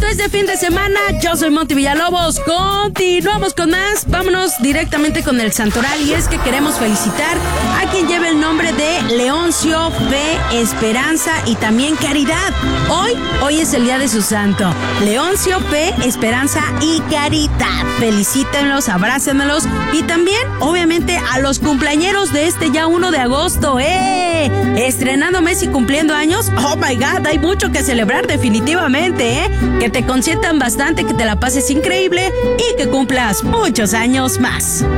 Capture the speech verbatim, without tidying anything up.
es de fin de semana, yo soy Monty Villalobos. Continuamos con más. Vámonos directamente con el santoral. Y es que queremos felicitar a quien lleva el nombre de Leoncio, Fe, Esperanza y también Caridad. Hoy, hoy es el día de su santo. Leoncio, Fe, Esperanza y Caridad. Felicítenlos, abrácenlos. Y también, obviamente, a los cumpleañeros de este ya uno de agosto. ¡Eh! Estrenando mes y cumpliendo años. ¡Oh, my God! Hay mucho que celebrar definitivamente, ¿eh? Que te consientan bastante, que te la pases increíble y que cumplas muchos años más.